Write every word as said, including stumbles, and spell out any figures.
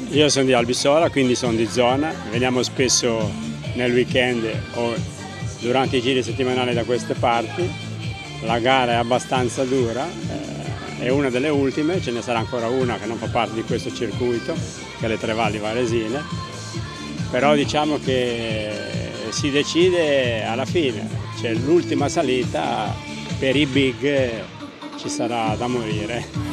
Io sono di Albissola, quindi sono di zona, veniamo spesso nel weekend o durante i giri settimanali da queste parti. La gara è abbastanza dura, eh, è una delle ultime, ce ne sarà ancora una che non fa parte di questo circuito, che è le Tre Valli Varesine, però diciamo che si decide alla fine, c'è l'ultima salita, per i big ci sarà da morire.